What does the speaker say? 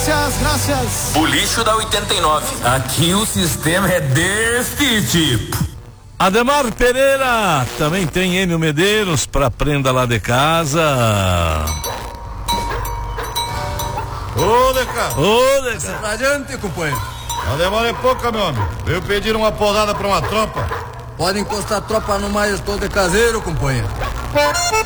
Graças. O lixo da 89. Aqui o sistema é deste tipo. Ademar Pereira, também tem Enio Medeiros pra prenda lá de casa. Ô, Deca. Ô, Deca. Adiante, companheiro. A demora é pouca, meu amigo. Veio pedir uma posada pra uma tropa. Pode encostar a tropa no maestro de caseiro, companheiro.